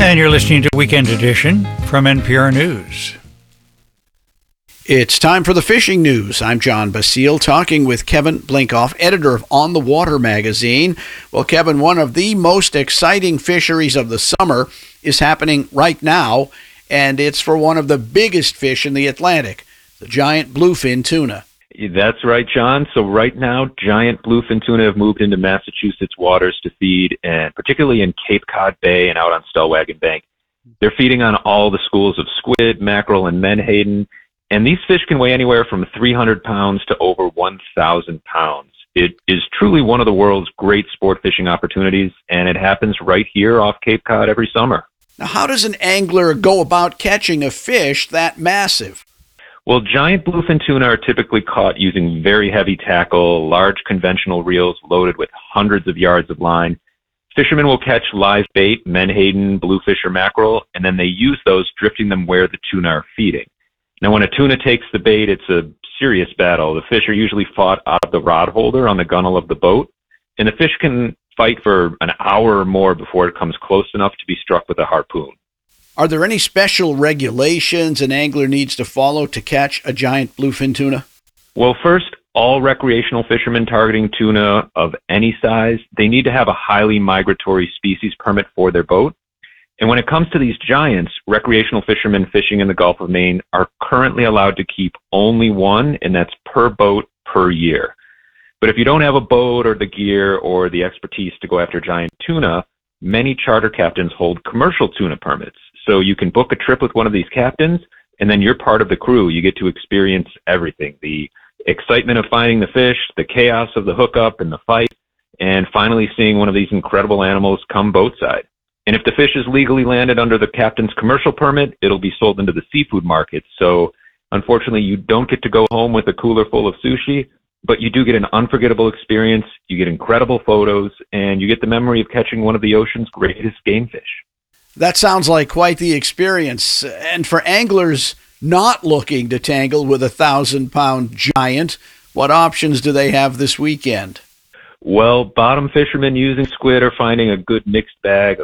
And you're listening to Weekend Edition from NPR News. It's time for the fishing news. I'm John Basile talking with Kevin Blinkoff, editor of On the Water magazine. Well, Kevin, one of the most exciting fisheries of the summer is happening right now, and it's for one of the biggest fish in the Atlantic, the giant bluefin tuna. That's right, John. So right now, giant bluefin tuna have moved into Massachusetts waters to feed, and particularly in Cape Cod Bay and out on Stellwagen Bank. They're feeding on all the schools of squid, mackerel, and menhaden, and these fish can weigh anywhere from 300 pounds to over 1,000 pounds. It is truly one of the world's great sport fishing opportunities, and it happens right here off Cape Cod every summer. Now, how does an angler go about catching a fish that massive? Well, giant bluefin tuna are typically caught using very heavy tackle, large conventional reels loaded with hundreds of yards of line. Fishermen will catch live bait, menhaden, bluefish, or mackerel, and then they use those, drifting them where the tuna are feeding. Now, when a tuna takes the bait, it's a serious battle. The fish are usually fought out of the rod holder on the gunnel of the boat, and the fish can fight for an hour or more before it comes close enough to be struck with a harpoon. Are there any special regulations an angler needs to follow to catch a giant bluefin tuna? Well, first, all recreational fishermen targeting tuna of any size, they need to have a highly migratory species permit for their boat. And when it comes to these giants, recreational fishermen fishing in the Gulf of Maine are currently allowed to keep only one, and that's per boat per year. But if you don't have a boat or the gear or the expertise to go after giant tuna, many charter captains hold commercial tuna permits. So you can book a trip with one of these captains, and then you're part of the crew. You get to experience everything: the excitement of finding the fish, the chaos of the hookup and the fight, and finally seeing one of these incredible animals come boatside. And if the fish is legally landed under the captain's commercial permit, it'll be sold into the seafood market. So unfortunately, you don't get to go home with a cooler full of sushi, but you do get an unforgettable experience. You get incredible photos, and you get the memory of catching one of the ocean's greatest game fish. That sounds like quite the experience. And for anglers not looking to tangle with a 1,000-pound giant, what options do they have this weekend? Well, bottom fishermen using squid are finding a good mixed bag of